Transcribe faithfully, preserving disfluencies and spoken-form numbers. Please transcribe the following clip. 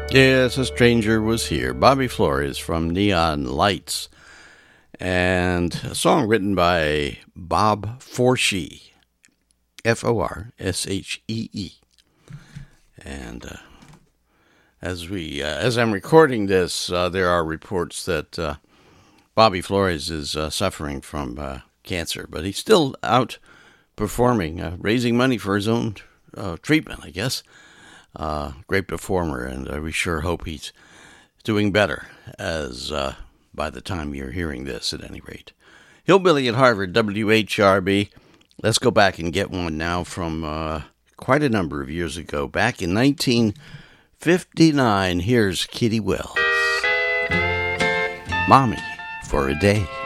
Yes, a stranger was here. Bobby Flores from Neon Lights. And a song written by Bob Forshee. F O R S H E E. And uh, as we, uh, as I'm recording this, uh, there are reports that uh, Bobby Flores is uh, suffering from uh, cancer, but he's still out performing, uh, raising money for his own uh, treatment, I guess. Uh, great performer, and uh, we sure hope he's doing better as uh, by the time you're hearing this, at any rate. Hillbilly at Harvard, W H R B. Let's go back and get one now from uh, quite a number of years ago. Back in nineteen fifty-nine, here's Kitty Wells. Mommy for a Day.